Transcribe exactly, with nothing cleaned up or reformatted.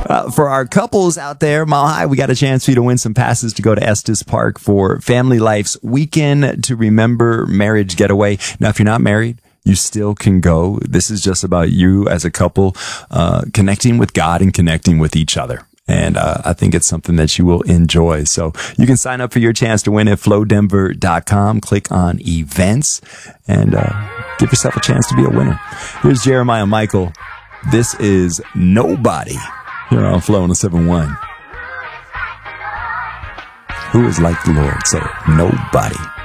Uh, for our couples out there, Mile High, we got a chance for you to win some passes to go to Estes Park for Family Life's Weekend to Remember Marriage Getaway. Now, if you're not married, you still can go. This is just about you as a couple uh, connecting with God and connecting with each other. And uh, I think it's something that you will enjoy. So you can sign up for your chance to win at flow denver dot com. Click on events and uh, give yourself a chance to be a winner. Here's Jeremiah Michael. This is Nobody here on Flow one oh seven point one. Who is like the Lord? Say it. Nobody.